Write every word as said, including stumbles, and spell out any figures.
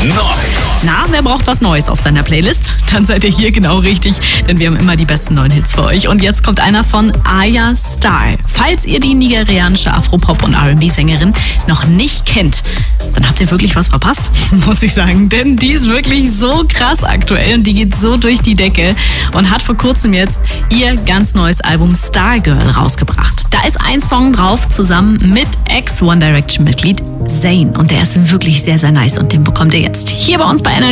neu. Na, wer braucht was Neues auf seiner Playlist? Dann seid ihr hier genau richtig, denn wir haben immer die besten neuen Hits für euch. Und jetzt kommt einer von Aya Starr. Falls ihr die nigerianische Afropop- und R and B-Sängerin noch nicht kennt, dann habt ihr wirklich was verpasst, muss ich sagen. Denn die ist wirklich so krass aktuell und die geht so durch die Decke und hat vor kurzem jetzt ihr ganz neues Album Stargirl rausgebracht. Da ist ein Song drauf zusammen mit Ex-One Direction-Mitglied Zayn und der ist wirklich sehr, sehr nice und den bekommt ihr jetzt hier bei uns bei N R